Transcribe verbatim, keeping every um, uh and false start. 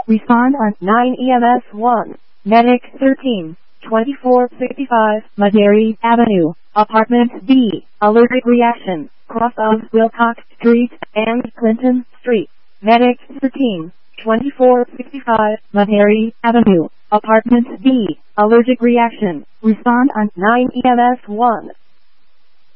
Respond on nine E M S one. Medic thirteen, twenty-four sixty-five, Madary Avenue, Apartment B. Allergic reaction, cross of Wilcox Street and Clinton Street. Medic thirteen, twenty-four sixty-five, Madary Avenue, Apartment B. Allergic reaction. Respond on nine E M S one.